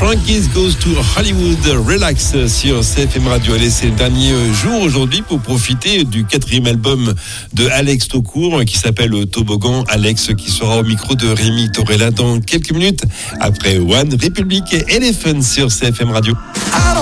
Frankies Goes to Hollywood, Relax sur CFM Radio. Allez, c'est le dernier jour aujourd'hui pour profiter du 4e album de Alex Taucourt qui s'appelle Toboggan. Alex qui sera au micro de Rémi Torella dans quelques minutes après One Republic et Elephant sur CFM Radio.